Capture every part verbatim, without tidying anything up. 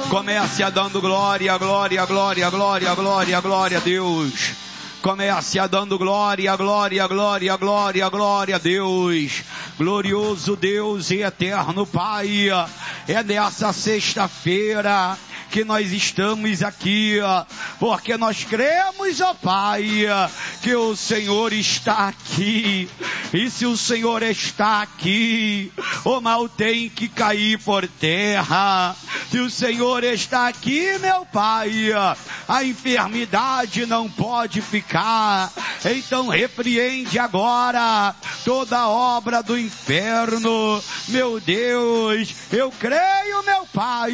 Comece a dando glória, glória, glória, glória, glória, glória a Deus. Comece a dando glória, glória, glória, glória, glória a Deus. Glorioso Deus e eterno Pai, é nessa sexta-feira que nós estamos aqui, porque nós cremos, ó Pai, que o Senhor está aqui. E se o Senhor está aqui, o mal tem que cair por terra. Se o Senhor está aqui, meu Pai, a enfermidade não pode ficar. Então repreende agora toda obra do inferno. Meu Deus, eu creio, meu Pai,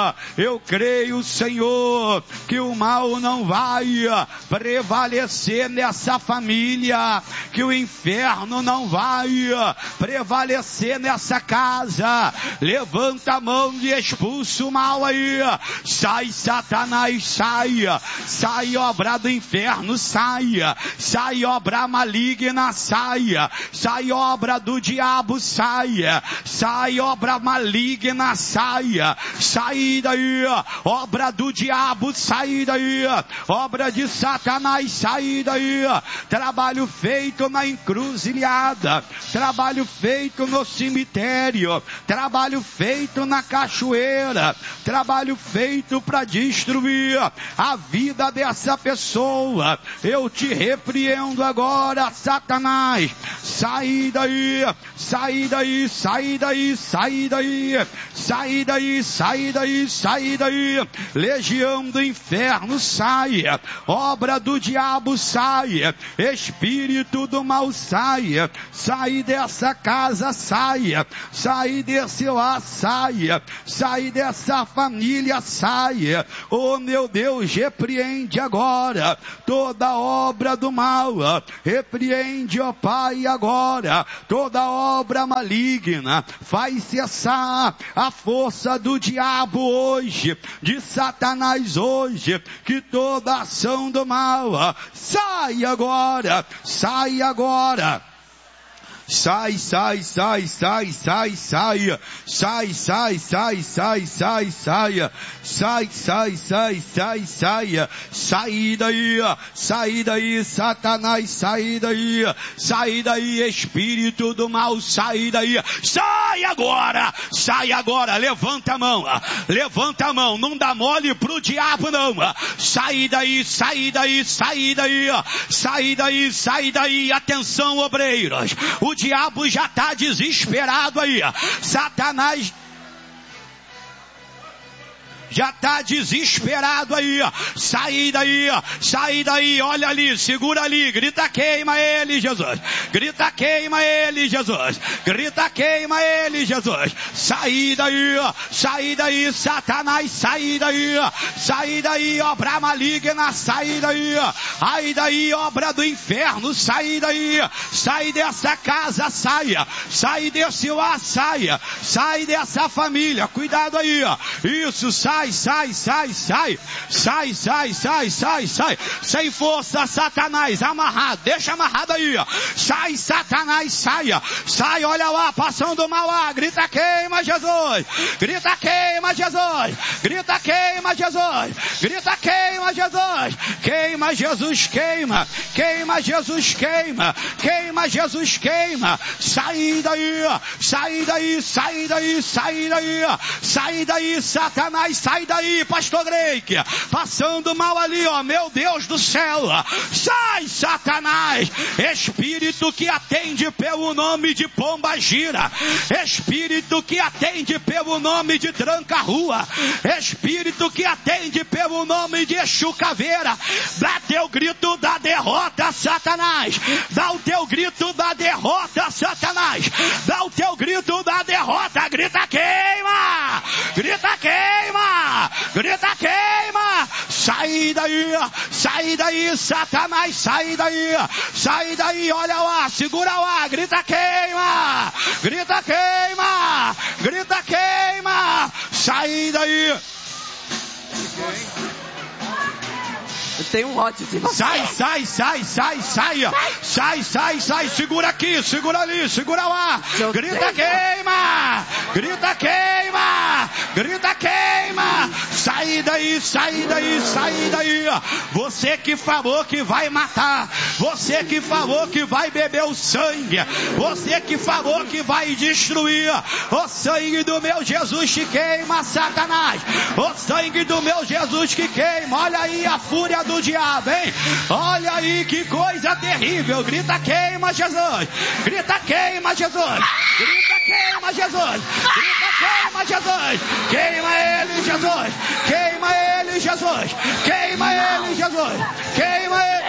eu creio, Senhor, que o mal não vai prevalecer nessa família, que o inferno não vai prevalecer nessa casa. Levanta a mão e expulsa o mal aí. Sai, Satanás, sai. Sai, obra do inferno, sai. Sai, obra maligna, sai. Sai, obra do diabo, sai. Sai, obra maligna, sai. Sai daí, obra do diabo, sai daí. Obra de Satanás, sai daí. Trabalho feito na encruzilhada, trabalho feito no cemitério, trabalho feito na cachoeira, trabalho feito para destruir a vida dessa pessoa. Eu te repreendo agora, Satanás. Sai daí, sai daí, sai daí, sai daí, sai daí, sai daí, sai daí. Legião do inferno, sai. Obra do diabo, sai. Espírito do mal, sai. Sai dessa casa, sai. Sai desse lar, sai. Sai dessa família, sai. Oh meu Deus, repreende agora toda obra do mal. Repreende, ó Pai, agora toda obra maligna. Faz cessar a força do diabo hoje, de Satanás hoje, que toda ação do mal sai agora, sai agora. Sai, sai, sai, sai, sai, sai, sai, sai, sai, sai, sai, sai, sai, sai, sai, sai, sai, sai daí, sai daí, Satanás, sai daí, sai daí, espírito do mal, sai daí, sai agora, sai agora, levanta a mão, levanta a mão, não dá mole pro diabo não, sai daí, sai daí, sai daí, sai daí, sai daí, atenção obreiros, o O diabo já está desesperado aí. Satanás já está desesperado aí. Sai daí, sai daí, olha ali, segura ali, grita queima ele, Jesus. Grita queima ele, Jesus. Grita queima ele, Jesus. Sai daí, sai daí, Satanás, sai daí. Sai daí, obra maligna, sai daí. Ai daí, obra do inferno, sai daí. Sai dessa casa, saia. Sai desse lar, saia. Sai dessa família, cuidado aí. Isso, sai. Sai, sai, sai, sai, sai, sai, sai, sai, sem força, Satanás, amarrado, deixa amarrado aí, sai, Satanás, saia, sai, olha lá, passando mal lá, grita queima Jesus, grita queima Jesus, grita queima Jesus, grita queima Jesus, queima Jesus, queima, queima Jesus, queima, queima Jesus, queima, sai daí, sai daí, sai daí, sai daí, sai daí, Satanás, sai daí, pastor Greik, passando mal ali, ó, meu Deus do céu, sai, Satanás, espírito que atende pelo nome de pomba gira, espírito que atende pelo nome de tranca-rua, espírito que atende pelo nome de Exu Caveira, dá teu grito da derrota, Satanás, dá o teu grito da derrota, Satanás, dá o teu grito da derrota, grita queima, grita queima, grita queima, sai daí, sai daí, Satanás, sai daí, sai daí, olha lá, segura lá, grita queima, grita queima, grita queima, sai daí. Tem um ódio de você. Sai, sai, sai, sai, sai, sai, sai, sai, segura aqui, segura ali, segura lá, Meu grita Deus. queima, grita queima, grita queima, sai sai daí, sai daí, sai daí. Você que falou que vai matar, você que falou que vai beber o sangue, você que falou que vai destruir, o sangue do meu Jesus te queima, Satanás. O sangue do meu Jesus que queima. Olha aí a fúria do diabo, hein? Olha aí que coisa terrível. Grita queima Jesus, grita queima Jesus, grita queima Jesus, grita queima Jesus, queima ele Jesus, queima ele Jesus, queima ele Jesus, queima ele.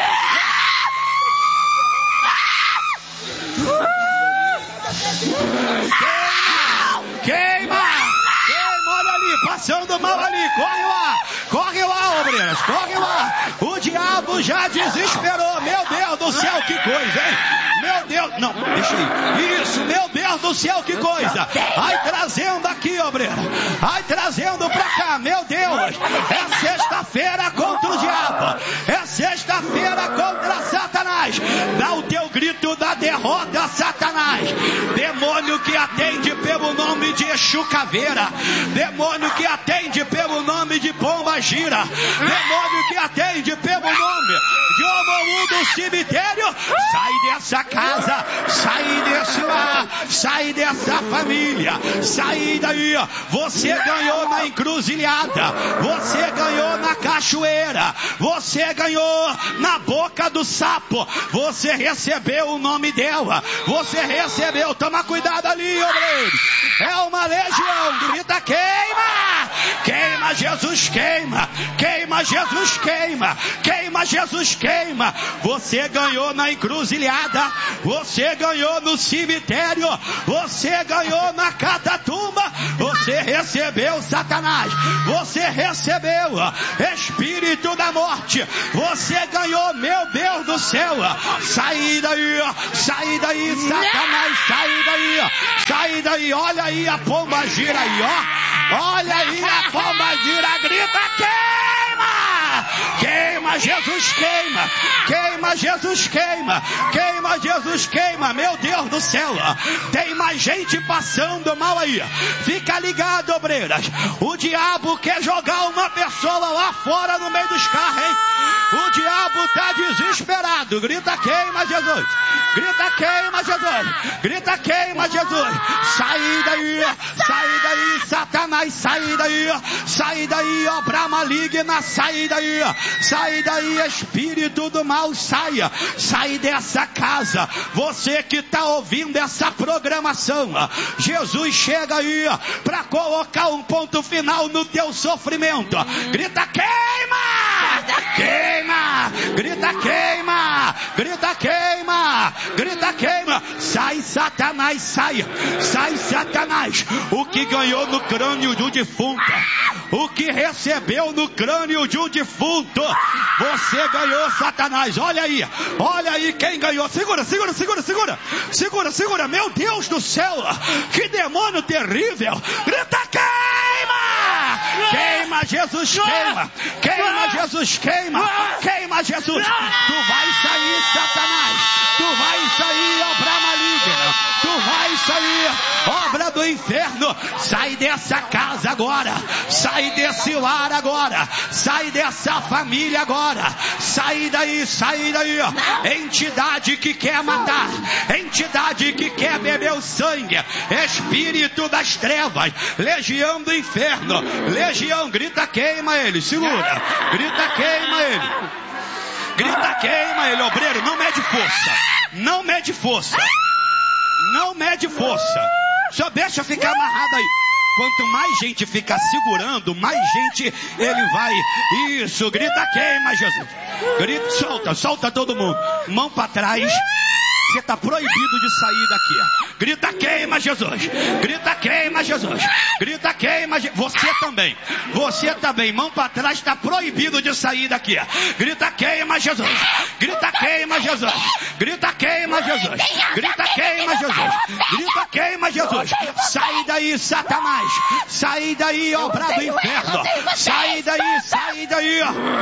Queima, queima, queima, olha ali, passando mal ali, corre lá, corre lá, obreiras, corre lá. O diabo já desesperou, meu Deus do céu, que coisa, hein? Meu Deus, não, deixa aí. Isso, meu Deus do céu, que coisa. Ai, trazendo aqui, obreira. Ai, trazendo pra cá, meu Deus. É sexta-feira contra o diabo. É sexta-feira contra Satanás. Dá o teu grito da derrota, Satanás. Demônio que atende pelo nome de Exu Caveira. Demônio que atende pelo nome de Pomba Gira. Demônio que atende pelo nome de Omolu do cemitério. Sai dessa casa, sai desse lar, sai dessa família, sai daí. Você ganhou na encruzilhada, você ganhou na cachoeira, você ganhou na boca do sapo, você recebeu o nome dela, você recebeu. Toma cuidado ali, obreiros, é uma legião. Grita queima, queima Jesus, queima, queima Jesus, queima, queima Jesus, queima. Você ganhou na encruzilhada, você ganhou no cemitério, você ganhou na catatumba, você recebeu Satanás, você recebeu espírito da morte, você ganhou, meu Deus do céu. Sai daí, sai daí, Satanás, sai daí, sai daí. Olha aí a pomba gira aí, ó, olha aí a pomba gira, grita queima, queima Jesus, queima, queima Jesus, queima, queima Jesus, queima. Meu Deus do céu, tem mais gente passando mal aí. Fica ligado, obreiras, o diabo quer jogar uma pessoa lá fora no meio dos carros, hein? O diabo está desesperado. Grita queima Jesus, grita queima Jesus, grita queima Jesus. Sai daí, sai daí, Satanás, sai daí, sai daí, obra maligna, sai daí, sai daí, espírito do mal, saia, sai dessa casa. Você que está ouvindo essa programação, Jesus chega aí para colocar um ponto final no teu sofrimento. Grita queima, queima, grita queima, grita queima, grita queima. Sai Satanás, sai, sai Satanás. O que ganhou no crânio de um defunto, o que recebeu no crânio de um defunto, você ganhou, Satanás. Olha aí, olha aí quem ganhou. Segura, segura, segura, segura, segura, segura. Meu Deus do céu, que demônio terrível. Grita queima, queima Jesus, queima, queima Jesus, queima, queima Jesus. Tu vai sair, Satanás, tu vai sair, obra maligna, tu vai sair, obra do inferno. Sai dessa casa agora, sai desse lar agora, sai dessa família agora, sai daí, sai daí. Entidade que quer matar, entidade que quer beber o sangue, espírito das trevas, legião do inferno, legião. Grita queima ele, segura, grita queima ele, grita queima ele. Obreiro, não mede força, não mede força, não mede força, só deixa ficar amarrado aí. Quanto mais gente ficar segurando, mais gente ele vai. Isso, grita queima Jesus, grita, solta, solta todo mundo, mão para trás. Você está proibido de sair daqui. Grita queima Jesus, grita queima Jesus, grita queima Jesus. Você também, você também, mão para trás, está proibido de sair daqui. Grita queima Jesus, grita queima Jesus, grita queima Jesus, grita queima Jesus, grita queima Jesus. Sai daí, Satanás, sai daí, obra do inferno, sai daí, sai daí.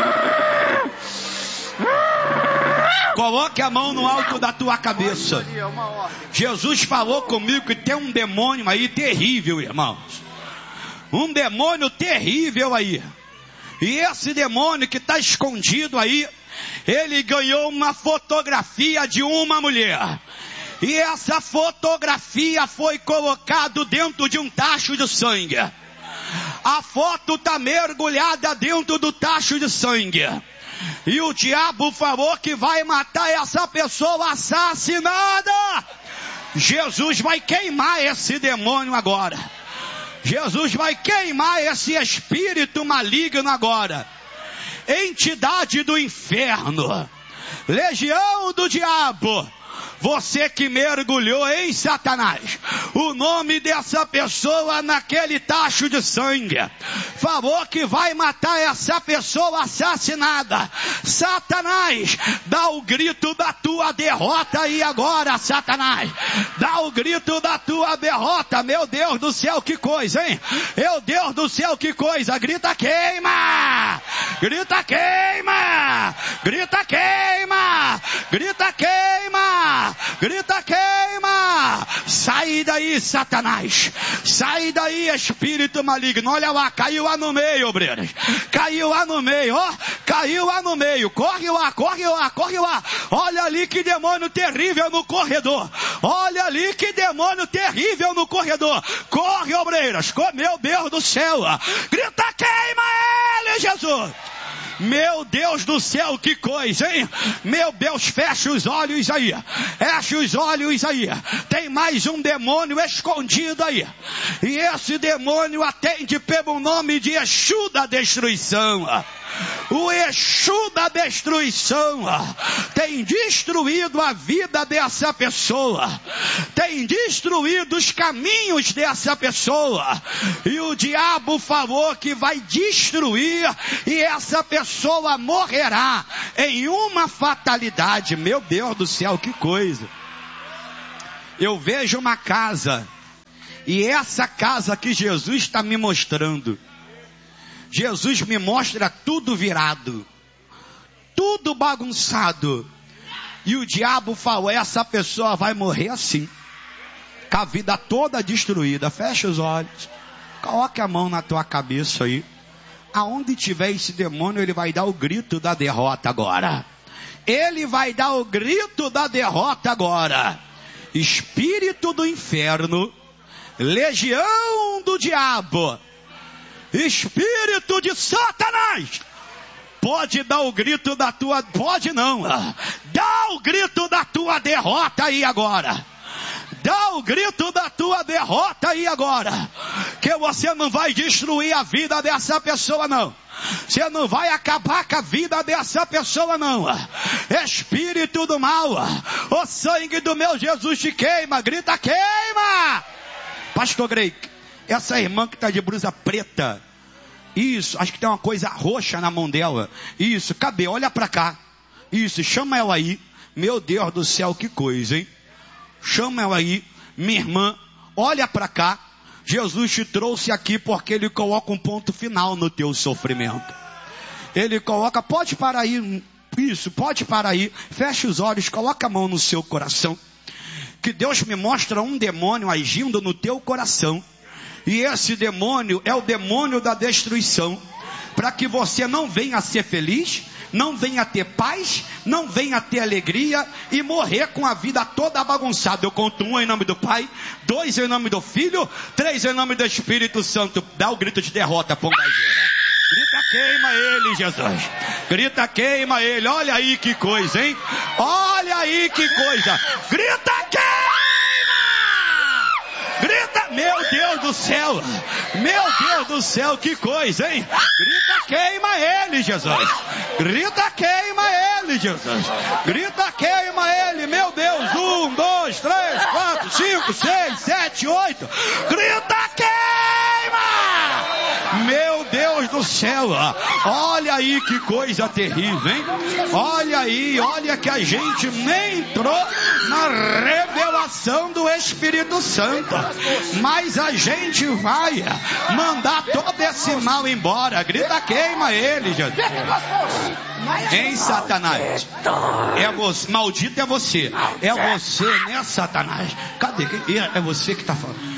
Coloque a mão no alto da tua cabeça. Jesus falou comigo que tem um demônio aí terrível, irmãos. Um demônio terrível aí. E esse demônio que está escondido aí, ele ganhou uma fotografia de uma mulher. E essa fotografia foi colocada dentro de um tacho de sangue. A foto está mergulhada dentro do tacho de sangue. E o diabo falou que vai matar essa pessoa assassinada. Jesus vai queimar esse demônio agora. Jesus vai queimar esse espírito maligno agora. Entidade do inferno, legião do diabo, você que mergulhou em Satanás, o nome dessa pessoa naquele tacho de sangue, falou que vai matar essa pessoa assassinada. Satanás, dá o grito da tua derrota aí agora, Satanás. Dá o grito da tua derrota. Meu Deus do céu, que coisa, hein? Meu Deus do céu, que coisa. Grita queima! Grita queima! Grita queima! Grita queima! Grita queima! Sai daí, Satanás! Sai daí, espírito maligno! Olha lá, caiu lá no meio, obreiros! Caiu lá no meio, ó! Caiu lá no meio! Corre lá, corre lá, corre lá! Olha ali que demônio terrível no corredor! Olha ali que demônio terrível no corredor! Corre, obreiras! Meu Deus do céu! Grita queima ele, Jesus! Meu Deus do céu, que coisa, hein? Meu Deus, fecha os olhos aí. Fecha os olhos aí. Tem mais um demônio escondido aí. E esse demônio atende pelo nome de Exu da destruição. O Exu da destruição tem destruído a vida dessa pessoa, tem destruído os caminhos dessa pessoa, e o diabo falou que vai destruir, e essa pessoa morrerá em uma fatalidade. Meu Deus do céu, que coisa! Eu vejo uma casa, e essa casa que Jesus está me mostrando, Jesus me mostra tudo virado, tudo bagunçado. E o diabo falou, essa pessoa vai morrer assim, com a vida toda destruída. Fecha os olhos, coloque a mão na tua cabeça aí. Aonde tiver esse demônio, ele vai dar o grito da derrota agora. Ele vai dar o grito da derrota agora. Espírito do inferno, legião do diabo, espírito de Satanás, pode dar o grito da tua, pode não, dá o grito da tua derrota aí agora. Dá o grito da tua derrota aí agora. Que você não vai destruir a vida dessa pessoa não. Você não vai acabar com a vida dessa pessoa não. Espírito do mal, o sangue do meu Jesus te queima. Grita queima. Pastor Grey, essa irmã que está de blusa preta, isso, acho que tem uma coisa roxa na mão dela. Isso, cadê? Olha para cá. Isso, chama ela aí. Meu Deus do céu, que coisa, hein? Chama ela aí, minha irmã, olha para cá. Jesus te trouxe aqui porque Ele coloca um ponto final no teu sofrimento. Ele coloca, pode parar aí, isso, pode parar aí. Fecha os olhos, coloca a mão no seu coração. Que Deus me mostra um demônio agindo no teu coração. E esse demônio é o demônio da destruição. Para que você não venha a ser feliz, não venha ter paz, não venha ter alegria e morrer com a vida toda bagunçada. Eu conto um em nome do Pai, dois em nome do Filho, três em nome do Espírito Santo. Dá o grito de derrota, pombageira. Grita queima ele, Jesus. Grita queima ele. Olha aí que coisa, hein? Olha aí que coisa. Grita queima. Grita, meu Deus do céu. Meu Deus do céu, que coisa, hein? Grita queima ele, Jesus. Grita queima ele, Jesus. Grita queima ele, meu Deus. Um, dois, três, quatro, cinco, seis, sete, oito. Grita queima. Meu Deus do céu. Olha aí que coisa terrível, hein? Olha aí, olha que a gente nem entrou na revelação do Espírito Santo, mas a gente vai mandar todo esse mal embora. Grita queima ele, Jesus. Em Satanás. É você, maldito é você. É você, né, Satanás? Cadê? É você que está falando. Isso.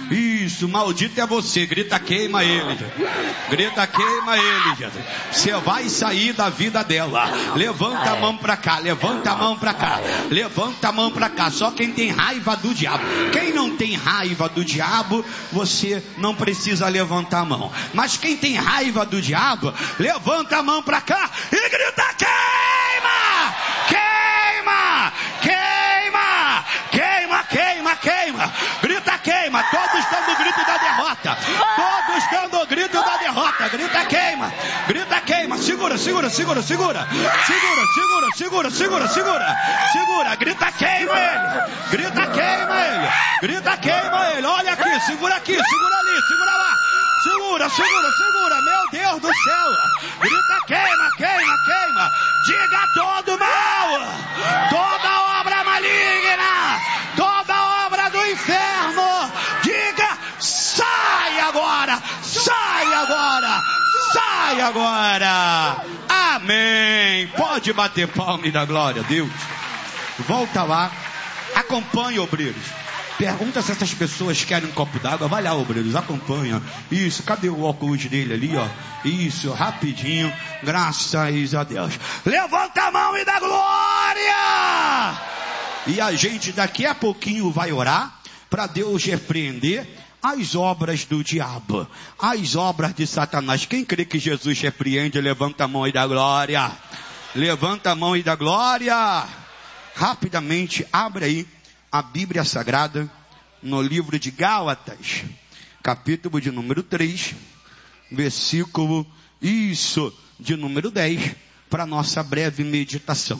Isso, maldito é você. Grita, queima ele. Grita, queima ele, Jesus. Você vai sair da vida dela. Levanta a mão pra cá, levanta a mão pra cá. Levanta a mão pra cá. Só quem tem raiva do diabo. Quem não tem raiva do diabo, você não precisa levantar a mão. Mas quem tem raiva do diabo, levanta a mão pra cá e grita, queima! Queima! Queima! Queima, queima, queima! Grita, queima! Todos dando o grito da derrota! Todos dando o grito da derrota! Grita, queima! Grita, queima! Segura, segura, segura, segura! Segura, segura, segura, segura, segura! Segura! Grita, queima ele! Grita, queima ele! Grita, queima ele! Olha aqui, segura aqui, segura ali, segura lá! Segura, segura, segura! Meu Deus do céu! Grita, queima, queima, queima! Diga todo mal! Toda obra maligna! Toda obra do inferno! Diga, sai agora! Sai agora! Sai agora! Amém! Pode bater palma e dar glória a Deus. Volta lá. Acompanhe, obreiros. Pergunta se essas pessoas querem um copo d'água. Vai lá, obreiros, acompanha. Isso, cadê o óculos dele ali, ó? Isso, rapidinho. Graças a Deus. Levanta a mão e dá glória! E a gente daqui a pouquinho vai orar para Deus repreender as obras do diabo, as obras de Satanás. Quem crê que Jesus repreende, levanta a mão e dá glória. Levanta a mão e dá glória. Rapidamente, abre aí a Bíblia Sagrada no livro de Gálatas, capítulo de número três, versículo, isso, de número dez, para nossa breve meditação.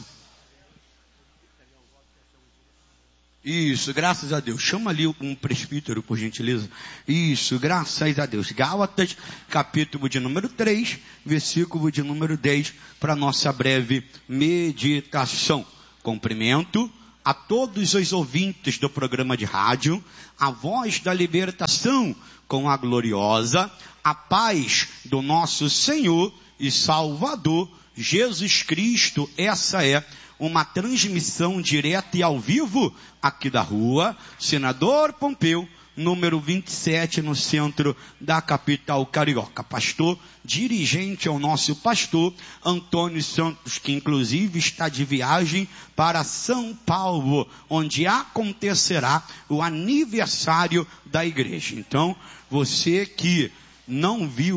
Isso, graças a Deus. Chama ali um presbítero, por gentileza. Isso, graças a Deus. Gálatas, capítulo de número três, versículo de número dez, para nossa breve meditação. Cumprimento a todos os ouvintes do programa de rádio, a voz da libertação com a gloriosa, a paz do nosso Senhor e Salvador Jesus Cristo. Essa é uma transmissão direta e ao vivo aqui da rua Senador Pompeu, número vinte e sete, no centro da capital carioca. Pastor, dirigente ao nosso pastor Antônio Santos, que inclusive está de viagem para São Paulo, onde acontecerá o aniversário da igreja. Então, você que não viu